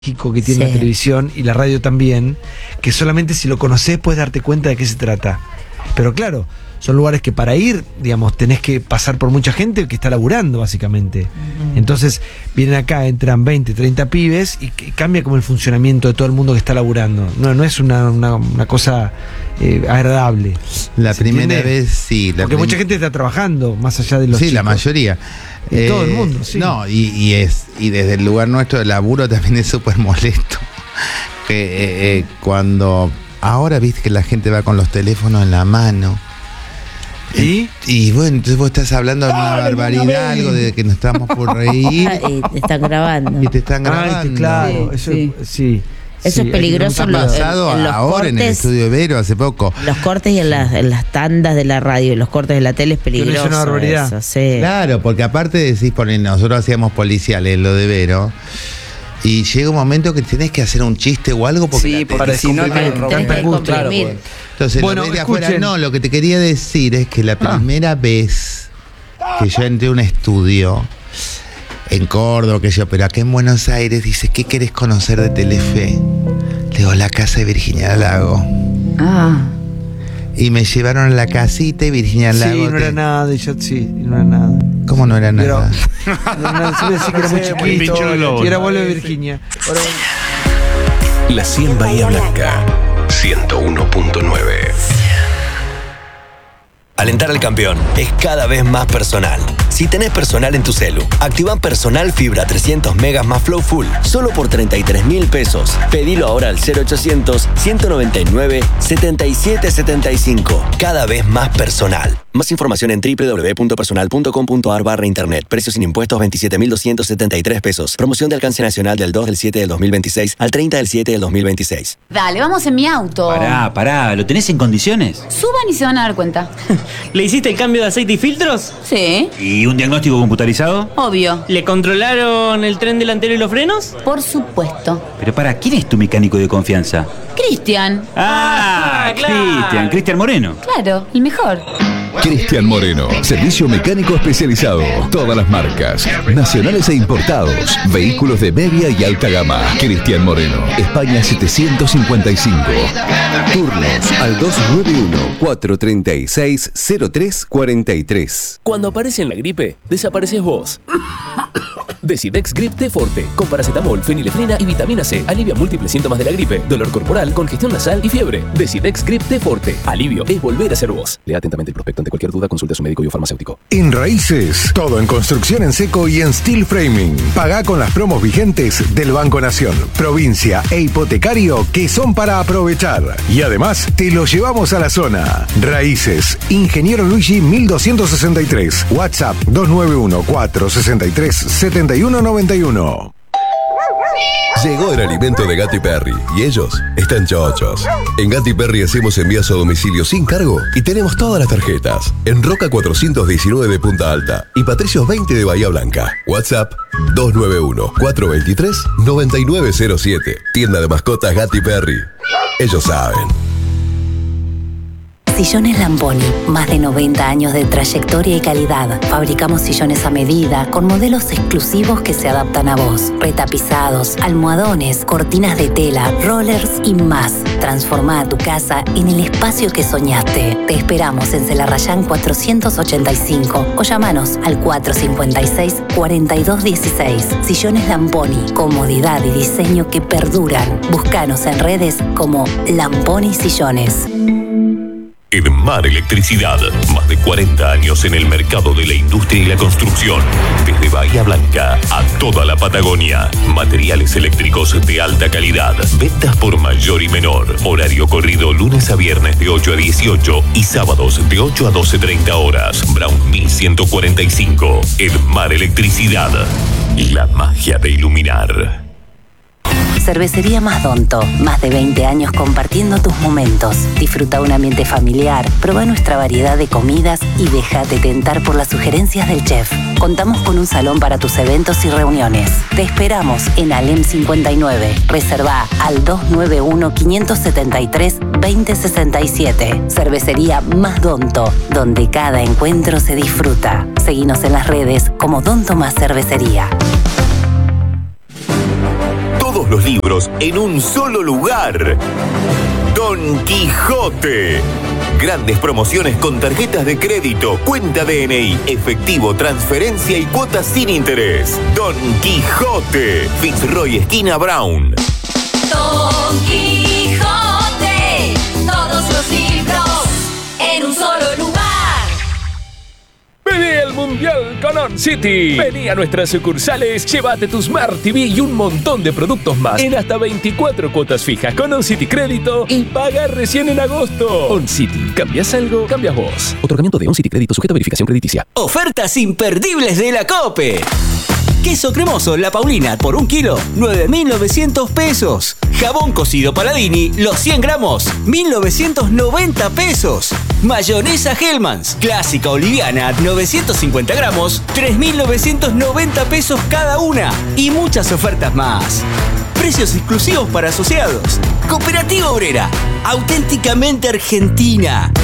que tiene la televisión y la radio también, que solamente si lo conocés puedes darte cuenta de qué se trata. Pero claro, son lugares que para ir, digamos, tenés que pasar por mucha gente que está laburando, básicamente. Entonces, vienen acá, entran 20, 30 pibes y cambia como el funcionamiento de todo el mundo que está laburando. No es una cosa agradable. La primera vez, sí. Porque mucha gente está trabajando, más allá de los chicos. La mayoría. Todo el mundo, sí. No, y desde el lugar nuestro de laburo también es súper molesto. Que cuando ahora viste que la gente va con los teléfonos en la mano. Y bueno, entonces vos estás hablando de una barbaridad, algo de que nos estamos por reír. Y te están grabando. Y te están grabando. Claro, sí. Eso es peligroso en los ahora cortes, en el estudio de Vero hace poco. Los cortes y en las tandas de la radio, los cortes de la tele es peligroso. Es una barbaridad. Eso, sí. Claro, porque aparte decís, nosotros hacíamos policiales, lo de Vero. Y llega un momento que tenés que hacer un chiste o algo porque para si no te rompe gusto. Claro, entonces, bueno, lo de afuera, lo que te quería decir es que la primera vez que yo entré a un estudio en Córdoba, pero acá en Buenos Aires, dice, ¿qué querés conocer de Telefe? Le digo, la casa de Virginia Lago. Y me llevaron a la casita y Virginia Lago. Sí, no era nada, no era nada. ¿Cómo no era nada? Se me decía que era muy chiquito. Y era vuelo de Virginia. La 100 Bahía Blanca, 101.9. Alentar al campeón es cada vez más personal. Si tenés personal en tu celu, activá Personal Fibra 300 megas más Flow Full, solo por 33.000 pesos. Pedilo ahora al 0800-199-7775. Cada vez más personal. Más información en www.personal.com.ar/internet. Precios sin impuestos 27.273 pesos. Promoción de alcance nacional del 2 del 7 del 2026 al 30 del 7 del 2026. Dale, vamos en mi auto. Pará, ¿lo tenés en condiciones? Suban y se van a dar cuenta. ¿Le hiciste el cambio de aceite y filtros? Sí. ¿Y un diagnóstico computarizado? Obvio. ¿Le controlaron el tren delantero y los frenos? Por supuesto. Pero ¿quién es tu mecánico de confianza? Cristian. Claro. Cristian Moreno. Claro, el mejor. Cristian Moreno, servicio mecánico especializado. Todas las marcas, nacionales e importados. Vehículos de media y alta gama. Cristian Moreno, España 755. Turnos al 291-436-0343. Cuando aparece en la gripe, desapareces vos. Decidex Grip T Forte, con paracetamol, fenilefrina y vitamina C. Alivia múltiples síntomas de la gripe, dolor corporal, congestión nasal y fiebre. Decidex Grip T Forte. Alivio es volver a ser vos. Lea atentamente el prospecto. Ante cualquier duda, consulte a su médico y o farmacéutico. En Raíces, todo en construcción en seco y en steel framing. Pagá con las promos vigentes del Banco Nación, provincia e hipotecario que son para aprovechar. Y además, te lo llevamos a la zona. Raíces, Ingeniero Luigi 1263. WhatsApp 291-463-7191. Llegó el alimento de Gatti Perry y ellos están chochos. En Gatti Perry hacemos envíos a domicilio sin cargo y tenemos todas las tarjetas. En Roca 419 de Punta Alta y Patricios 20 de Bahía Blanca. WhatsApp 291-423-9907. Tienda de mascotas Gatti Perry. Ellos saben. Sillones Lamponi, más de 90 años de trayectoria y calidad. Fabricamos sillones a medida, con modelos exclusivos que se adaptan a vos. Retapizados, almohadones, cortinas de tela, rollers y más. Transforma tu casa en el espacio que soñaste. Te esperamos en Celarrayán 485 o llamanos al 456-4216. Sillones Lamponi, comodidad y diseño que perduran. Búscanos en redes como Lamponi Sillones. Edmar Electricidad, más de 40 años en el mercado de la industria y la construcción. Desde Bahía Blanca a toda la Patagonia. Materiales eléctricos de alta calidad. Ventas por mayor y menor. Horario corrido lunes a viernes de 8 a 18 y sábados de 8 a 12:30 horas. Brown 1145. Edmar Electricidad. La magia de iluminar. Cervecería Masdonto, más de 20 años compartiendo tus momentos. Disfruta un ambiente familiar, prueba nuestra variedad de comidas y déjate tentar por las sugerencias del chef. Contamos con un salón para tus eventos y reuniones. Te esperamos en Alem 59. Reserva al 291-573-2067. Cervecería Masdonto, donde cada encuentro se disfruta. Seguinos en las redes como Donto Más Cervecería. Todos los libros en un solo lugar. Don Quijote. Grandes promociones con tarjetas de crédito, cuenta DNI, efectivo, transferencia y cuotas sin interés. Don Quijote. Fitzroy, esquina Brown. Don Quijote. Todos los libros en un solo lugar. Vení al Mundial con On City. Vení a nuestras sucursales, llévate tu Smart TV y un montón de productos más en hasta 24 cuotas fijas con On City Crédito y paga recién en agosto. On City, ¿cambias algo? Cambias vos. Otorgamiento de On City Crédito sujeto a verificación crediticia. Ofertas imperdibles de la COPE. Queso cremoso La Paulina por 1 kilo, 9.900 pesos. Jabón cocido Paladini, los 100 gramos, 1.990 pesos. Mayonesa Hellmann's, clásica o liviana, 950 gramos, 3.990 pesos cada una. Y muchas ofertas más. Precios exclusivos para asociados. Cooperativa Obrera, auténticamente argentina.